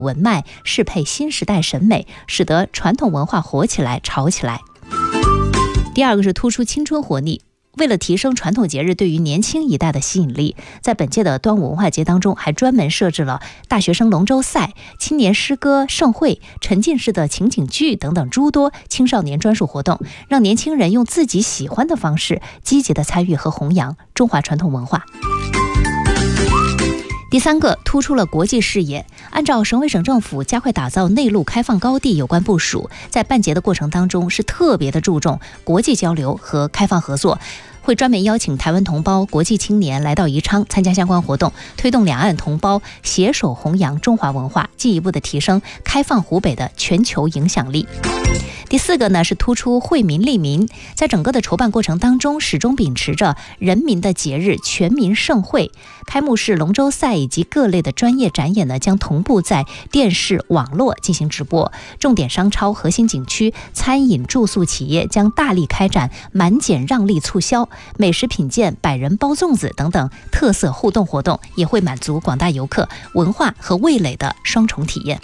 文脉，适配新时代审美，使得传统文化活起来、潮起来。第二个是突出青春活力。为了提升传统节日对于年轻一代的吸引力，在本届的端午文化节当中，还专门设置了大学生龙舟赛、青年诗歌盛会、沉浸式的情景剧等等诸多青少年专属活动，让年轻人用自己喜欢的方式积极的参与和弘扬中华传统文化。第三个，突出了国际视野。按照省委省政府加快打造内陆开放高地有关部署，在办节的过程当中是特别的注重国际交流和开放合作，会专门邀请台湾同胞、国际青年来到宜昌参加相关活动，推动两岸同胞携手弘扬中华文化，进一步的提升开放湖北的全球影响力。第四个呢，是突出惠民利民，在整个的筹办过程当中，始终秉持着人民的节日、全民盛会。开幕式、龙舟赛以及各类的专业展演呢，将同步在电视、网络进行直播。重点商超、核心景区、餐饮住宿企业将大力开展满减让利促销、美食品鉴、百人包粽子等等特色互动活动，也会满足广大游客文化和味蕾的双重体验。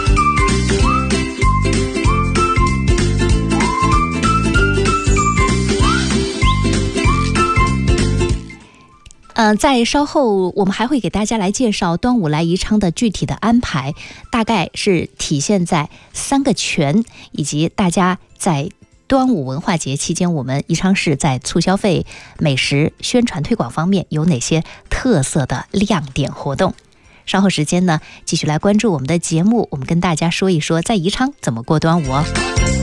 在稍后我们还会给大家来介绍端午来宜昌的具体的安排，大概是体现在3个全，以及大家在端午文化节期间，我们宜昌市在促消费、美食宣传推广方面有哪些特色的亮点活动。稍后时间呢，继续来关注我们的节目，我们跟大家说一说在宜昌怎么过端午哦。